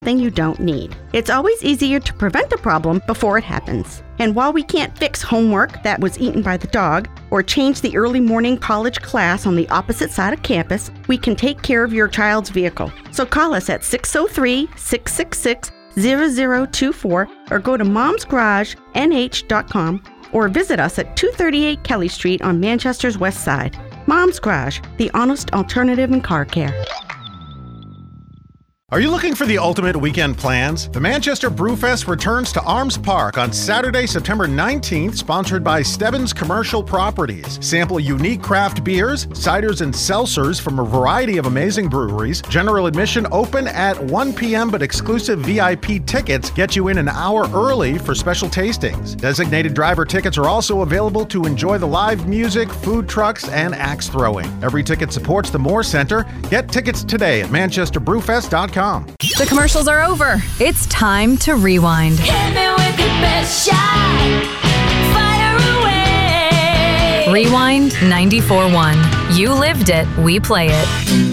thing you don't need. It's always easier to prevent a problem before it happens. And while we can't fix homework that was eaten by the dog or change the early morning college class on the opposite side of campus, we can take care of your child's vehicle. So call us at 603-666-0024 or go to momsgaragenh.com or visit us at 238 Kelly Street on Manchester's West Side. Mom's Garage, the honest alternative in car care. Are you looking for the ultimate weekend plans? The Manchester Brewfest returns to Arms Park on Saturday, September 19th, sponsored by Stebbins Commercial Properties. Sample unique craft beers, ciders, and seltzers from a variety of amazing breweries. General admission open at 1 p.m., but exclusive VIP tickets get you in an hour early for special tastings. Designated driver tickets are also available to enjoy the live music, food trucks, and axe throwing. Every ticket supports the Moore Center. Get tickets today at manchesterbrewfest.com. The commercials are over. It's time to rewind. Hit me with your best shot. Fire away. Rewind 94.1. You lived it, we play it.